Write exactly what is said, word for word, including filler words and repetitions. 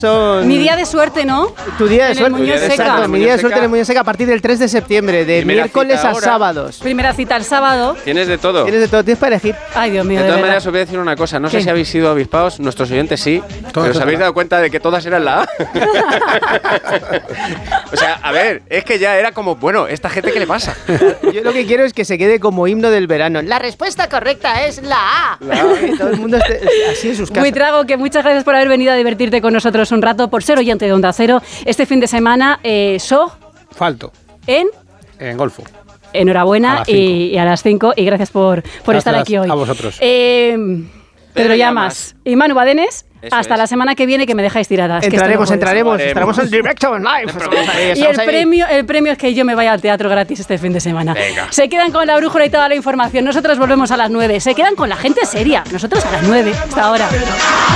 Son... Mi día de suerte, ¿no? Tu día de en suerte. El Muñoz Seca. Exacto, mi día de suerte en el Muñoz Seca a partir del tres de septiembre, de Primera miércoles cita a ahora. sábados. Primera cita el sábado. Tienes de todo. Tienes de todo, tienes para elegir. Ay, Dios mío, De de todas verdad. maneras, os voy a decir una cosa. No ¿Qué? sé si habéis sido avispados, nuestros oyentes sí, pero os son habéis la- dado cuenta de que todas eran la A. O sea, a ver, es que ya era como, bueno, ¿esta gente qué le pasa? Yo lo que quiero es que se quede como himno del verano. La respuesta correcta es la A. Que todo el mundo esté así en sus casas. Muy trago, que muchas gracias por haber venido a divertirte con nosotros un rato, por ser oyente de Onda Cero. Este fin de semana, eh, So Falto. en... En Golfo. A Enhorabuena las y, cinco. y a las cinco y gracias por, por estar Gracias aquí hoy. a vosotros. Eh, Pedro Pedro Llamas y Manu Badenes, Eso hasta es. la semana que viene que me dejáis tiradas. que esto Entraremos, no puede entraremos, Haremos. estaremos en directo, en live. ser. Y Estamos el ahí. premio, el premio es que yo me vaya al teatro gratis este fin de semana. Venga. Se quedan con la brújula y toda la información. Nosotros volvemos a las nueve. Se quedan con la gente seria. Nosotros a las nueve. Hasta ahora.